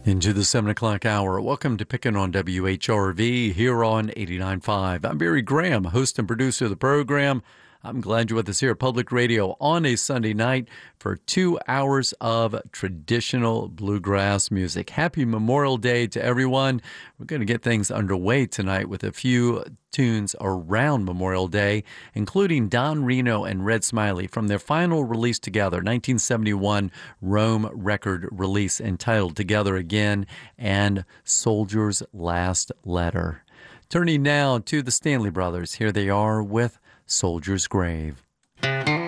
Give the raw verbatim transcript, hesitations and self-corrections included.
Into the seven o'clock hour. Welcome to Pickin' on W H R V here on eighty-nine point five. I'm Barry Graham, host and producer of the program. I'm glad you're with us here at Public Radio on a Sunday night for two hours of traditional bluegrass music. Happy Memorial Day to everyone. We're going to get things underway tonight with a few tunes around Memorial Day, including Don Reno and Red Smiley from their final release together, nineteen seventy-one Rome record release entitled Together Again and Soldier's Last Letter. Turning now to the Stanley Brothers. Here they are with Soldier's Grave.